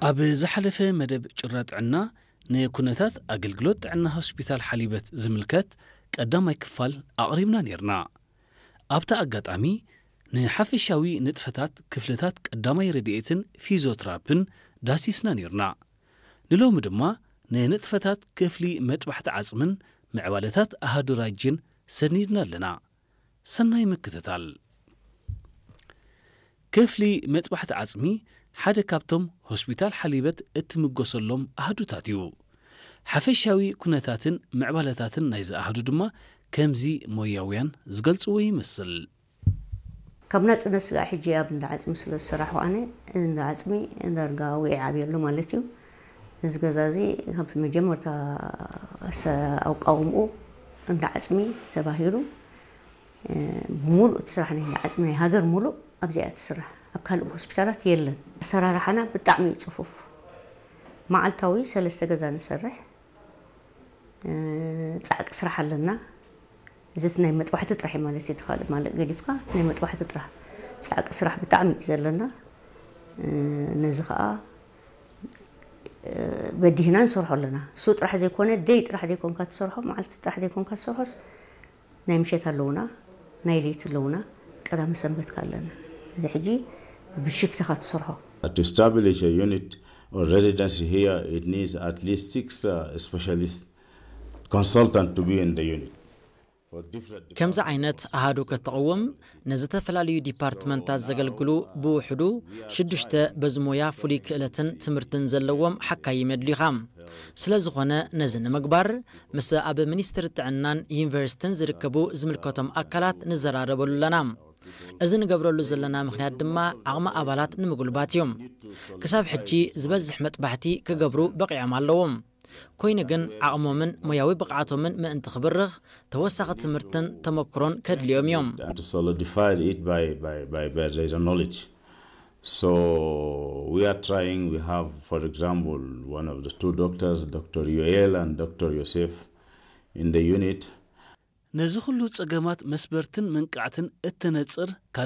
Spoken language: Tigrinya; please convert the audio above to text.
ኣብ ዝሓለፈ መደብ ጭረት ዕና ንኩነታት ኣገልግሎት ዕና ሆስፒታል ሓሊበት ዝምልከት ቀዳማይ ክፋል ኣቕሪብና ነርና ኣብታ ኣጋጣሚ ንሓፈሻዊ ንጥፈታት ክፍልታት ቀዳማይ ረድኤትን ፊዚዮቴራፒን ዳሲስና ነርና ንሎሚ ድማ ንንጥፈታት ክፍሊ መጥባሕቲ ዓጽምን ምዕባለታት ኣሃዱ ራጅን ሰኒድና ኣለና ሰናይ ምክትታል ክፍሊ መጥባሕቲ ዓጽሚ ሓደ ካብቶም ሆስፒታል ሓሊበት እትምገሰሎም ኣሃዱታት እዩ ሓፈሻዊ ኩነታትን ምዕባለታትን ናይ ዝኣሃዱ ድማ ከምዚ ሞያውያን ዝገልጽዎ ይመስል ካብና ጽነስጋ ሕጂ ኣብ እንዳ ዓጽሚ ስለ ዝስራሕ ዋነ እንዳ ዓጽሚ እንዳርጋ ወይዓብየሉ ማለት እዩ እዚ ገዛዚ ካብ መጀመርታ ኣውቃውምኡ እንዳ ዓጽሚ ተባሂሉ ሙሉእ ትስራሕ ናይ ዓጽሚ ናይ ሃገር ሙሉእ ኣብዚኣ ትስራሕ ኣብ ካልእ ሆስፒታላት የለን ኣሰራርሓና ብጣዕሚ ጽፉፍ መዓልታዊ 3 ገዛ ንሰርሕ ጻዕቅ ስራሕ ኣለና ዝት ናይ መጥባሕቲ ጥራሕ ማለት ይትኻል ማለት ገዲፍካ ናይ መጥባሕቲ ጥራሕ ጻዕቅ ስራሕ ብጣዕሚ ዘለና ነዚ ከዓ በዲህና ንሰርሖ ኣለና እሱ ጥራሕ ዘይኮነ ደይ ጥራሕ ዘይኮንካ ትሰርሖ መዓልቲ ጥራሕ ዘይኮንካ ትሰርሖስ ናይ ምሸት ኣለውና ናይ ሌት ኣለውና ቀዳም ሰንበት ካለና እዚ ሕጂ ብሽፍትኻ ትሰርሖ To establish a unit or residency here it needs at least 6 specialist consultant to be in the unit ከምዚ ዓይነት ኣሃዱ ከተقوم ነዝተፈላለዩ ዲፓርትመንታት ዘገልግሉ ብውሕዱ 6 በዝሞያ ፍሉይ ክእለትን ትምህርትን ዘለዎም ሓካይ ይመድሊኻ ስለዝኾነ ነዚ ንምግባር ምስ ኣብ ሚኒስትሪ ጥዕናን ዩኒቨርሲቲን ዝርከቡ ዝምልከቶም ኣካላት ንዘራረበሉ ኣለና እዚ ንገብረሉ ዘለና ምኽንያት ድማ ዓቕሚ ኣባላት ንምጉልባት እዮም ክሳብ ሕጂ ዝበዝሕ መጥባሕቲ ክገብሩ በቂዖም ኣለዎም ኮይኑ ግን ዓቕሞምን ሞያዊ ብቕዓቶምን ምእንቲ ክብርኽ ተወሳኺ ትምህርትን ተመክሮን ከድልዮም እዮም to solidify it by their knowledge so we are trying we have for example one of the 2 doctors Dr. Yoel and Dr. Yosef in the unit ነዚ ሁሉ ጸገማት መስበርትን መንቃዕትን እተነጽር